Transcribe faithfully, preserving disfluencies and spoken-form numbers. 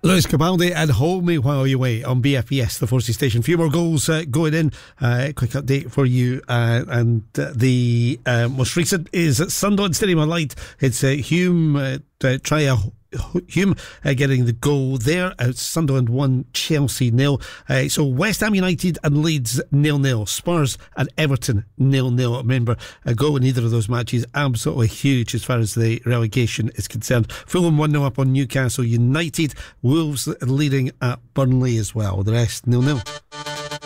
Lewis Capaldi and Hold Me While You Wait on B F E S, the Forsey Station. A few more goals uh, going in. Uh, quick update for you. Uh, and uh, the uh, most recent is at Sunderland Stadium of Light. It's uh, Hume uh, uh, try a Hume uh, getting the goal there. Uh, Sunderland one, Chelsea nil. Uh, so West Ham United and Leeds nil nil. Spurs and Everton nil nil. Remember, a goal in either of those matches absolutely huge as far as the relegation is concerned. Fulham one nil up on Newcastle United. Wolves leading at Burnley as well. The rest nil nil.